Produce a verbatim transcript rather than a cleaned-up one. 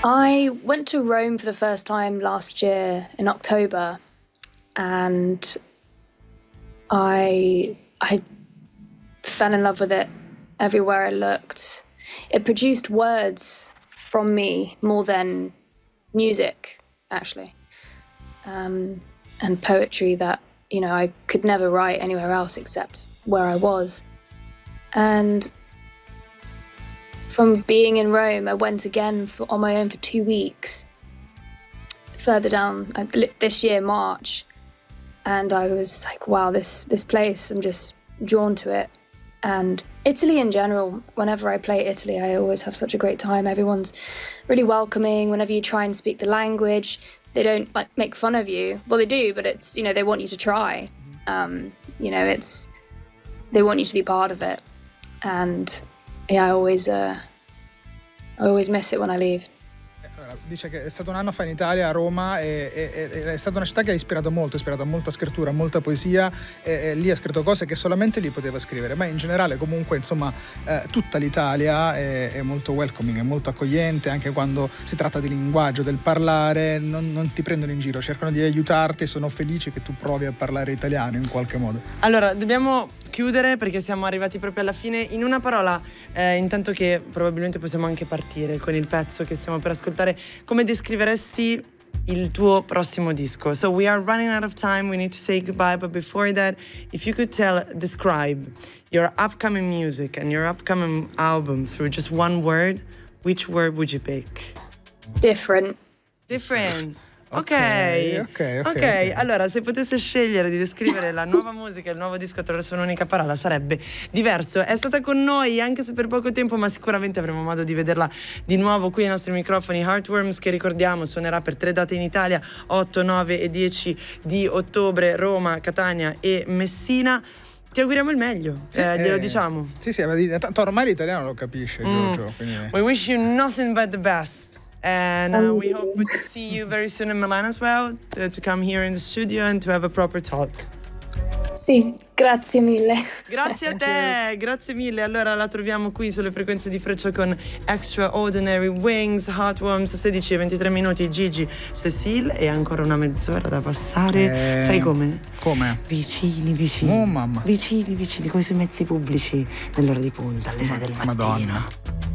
I went to Rome for the first time last year in October, and I I fell in love with it everywhere I looked. It produced words from me more than music, actually, um, and poetry that, you know, I could never write anywhere else except where I was. And from being in Rome, I went again for, on my own for two weeks, further down uh, this year, March. And I was like, wow, this, this place, I'm just drawn to it. And Italy in general, whenever I play Italy, I always have such a great time. Everyone's really welcoming. Whenever you try and speak the language, they don't like make fun of you. Well, they do, but it's, you know, they want you to try. Um, you know, it's, they want you to be part of it. And yeah, I always, uh, I always miss it when I leave. Dice che è stato un anno fa in Italia, a Roma, e, e, e è stata una città che ha ispirato molto, ha ispirato molta scrittura, molta poesia, e, e lì ha scritto cose che solamente lì poteva scrivere, ma in generale comunque insomma eh, tutta l'Italia è, è molto welcoming, è molto accogliente, anche quando si tratta di linguaggio, del parlare, non, non ti prendono in giro, cercano di aiutarti e sono felici che tu provi a parlare italiano in qualche modo. Allora, dobbiamo chiudere perché siamo arrivati proprio alla fine. In una parola, eh, intanto che probabilmente possiamo anche partire con il pezzo che stiamo per ascoltare, come descriveresti il tuo prossimo disco? So we are running out of time, we need to say goodbye, but before that, if you could tell, describe your upcoming music and your upcoming album through just one word, which word would you pick? Different. Different. Ok, ok, ok, ok. ok. Allora, se potesse scegliere di descrivere la nuova musica, il nuovo disco attraverso un'unica parola, sarebbe diverso. È stata con noi, anche se per poco tempo, ma sicuramente avremo modo di vederla di nuovo qui ai nostri microfoni. Heartworms, che ricordiamo suonerà per tre date in Italia, otto, nove e dieci di ottobre, Roma, Catania e Messina. Ti auguriamo il meglio, Sì, eh, glielo eh, diciamo. Sì, sì, ma tanto ormai l'italiano lo capisce, Mm. Giorgio. Quindi... We wish you nothing but the best. And uh, we hope to see you very soon in Milan as well, to, to come here in the studio and to have a proper talk. Sì, grazie mille. Grazie a te, grazie mille. Allora la troviamo qui sulle frequenze di Freccia con Extraordinary Wings, Heartworms, sedici e ventitré minuti, Gigi, Cecile, e ancora una mezz'ora da passare. Eh, Sai come? Come? Vicini, vicini. Oh mamma. Vicini, vicini, come sui mezzi pubblici nell'ora di punta, alle sei del mattino. Madonna.